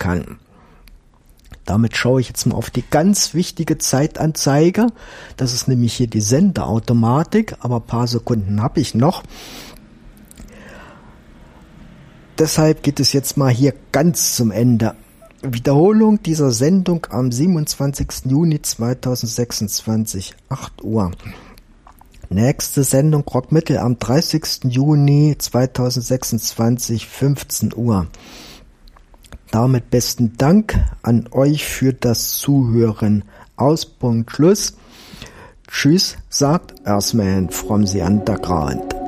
kann. Damit schaue ich jetzt mal auf die ganz wichtige Zeitanzeige. Das ist nämlich hier die Sendeautomatik, aber ein paar Sekunden habe ich noch. Deshalb geht es jetzt mal hier ganz zum Ende. Wiederholung dieser Sendung am 27. Juni 2026, 8 Uhr. Nächste Sendung Rockmittel am 30. Juni 2026, 15 Uhr. Damit besten Dank an euch für das Zuhören. Aus, Punkt, Schluss. Tschüss, sagt Earthman from the Underground.